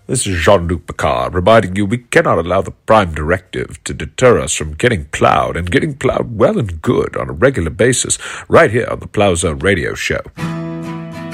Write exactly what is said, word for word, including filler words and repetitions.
This is Jean-Luc Picard reminding you we cannot allow the Prime Directive to deter us from getting plowed and getting plowed well and good on a regular basis right here on the Plow Zone Radio Show.